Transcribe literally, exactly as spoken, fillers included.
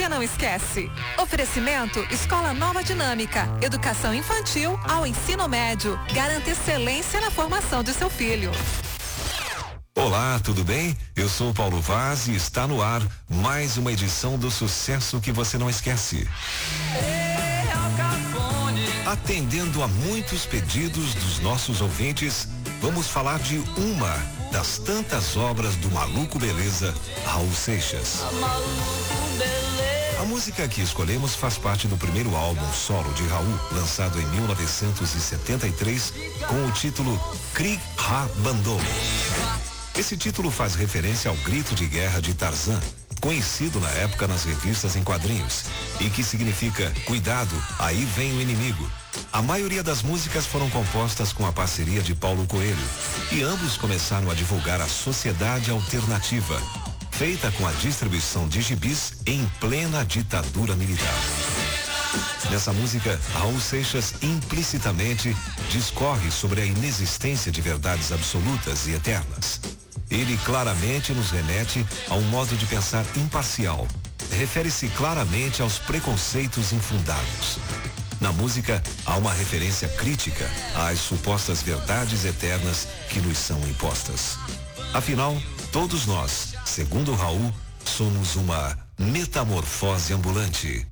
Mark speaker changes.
Speaker 1: você não esquece. Oferecimento Escola Nova Dinâmica, educação infantil ao ensino médio. Garanta excelência na formação de seu filho.
Speaker 2: Olá, tudo bem? Eu sou o Paulo Vaz e está no ar mais uma edição do sucesso que você não esquece. Atendendo a muitos pedidos dos nossos ouvintes, vamos falar de uma das tantas obras do Maluco Beleza, Raul Seixas. A música que escolhemos faz parte do primeiro álbum solo de Raul, lançado em mil novecentos e setenta e três, com o título Cri Ha Bandô. Esse título faz referência ao grito de guerra de Tarzan, conhecido na época nas revistas em quadrinhos, e que significa cuidado, aí vem o inimigo. A maioria das músicas foram compostas com a parceria de Paulo Coelho, e ambos começaram a divulgar a Sociedade Alternativa, feita com a distribuição de gibis em plena ditadura militar. Nessa música, Raul Seixas implicitamente discorre sobre a inexistência de verdades absolutas e eternas. Ele claramente nos remete a um modo de pensar imparcial. Refere-se claramente aos preconceitos infundados. Na música, há uma referência crítica às supostas verdades eternas que nos são impostas. Afinal, todos nós, segundo Raul, somos uma metamorfose ambulante.